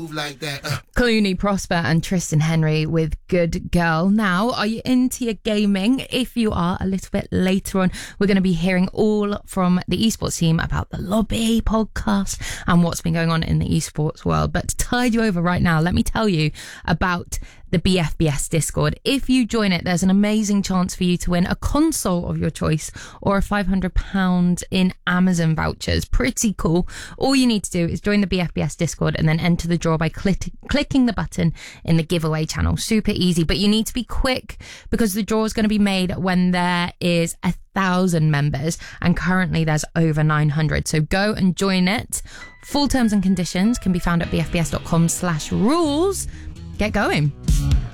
move like that. Clooney Prosper and Tristan Henry with Good Girl. Now, are you into your gaming? If you are, a little bit later on, we're going to be hearing all from the esports team about the Lobby podcast and what's been going on in the esports world. But to tide you over right now, let me tell you about the BFBS Discord. If you join it, there's an amazing chance for you to win a console of your choice or a £500 in Amazon vouchers. Pretty cool. All you need to do is join the BFBS Discord and then enter the draw by clicking the button in the giveaway channel. Super easy, but you need to be quick because the draw is going to be made when there is 1,000 members, and currently there's over 900. So go and join it. Full terms and conditions can be found at bfbs.com/rules. Get going.